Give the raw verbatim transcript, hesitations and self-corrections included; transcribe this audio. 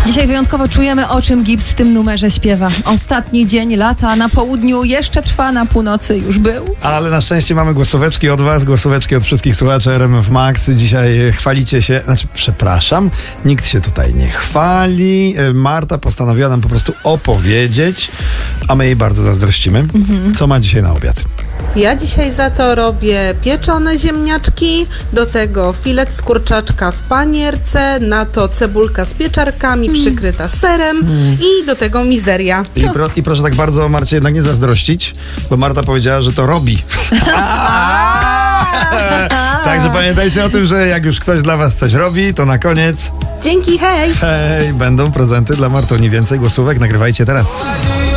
Dzisiaj wyjątkowo czujemy, o czym Gibbs w tym numerze śpiewa. Ostatni dzień lata na południu jeszcze trwa, na północy już był. Ale na szczęście mamy głosóweczki od was, głosóweczki od wszystkich słuchaczy R M F Max. Dzisiaj chwalicie się, znaczy przepraszam, nikt się tutaj nie chwali. Marta postanowiła nam po prostu opowiedzieć, a my jej bardzo zazdrościmy. Mhm. Co ma dzisiaj na obiad? Ja dzisiaj za to robię pieczone ziemniaczki, do tego filet z kurczaczka w panierce, na to cebulka z pieczarkami mm. przykryta serem mm. i do tego mizeria. I, pro, I proszę tak bardzo, Marcie, jednak nie zazdrościć, bo Marta powiedziała, że to robi. Także pamiętajcie o tym, że jak już ktoś dla was coś robi, to na koniec... Dzięki, hej! Hej, będą prezenty dla Martoni. Więcej głosówek nagrywajcie teraz.